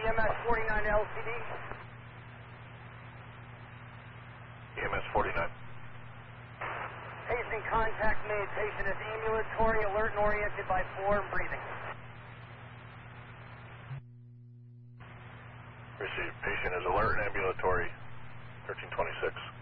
EMS 49 LCD. EMS 49. Patient contact made. Patient is ambulatory, alert and oriented by 4 and breathing. Received. Patient is alert and ambulatory. 1326.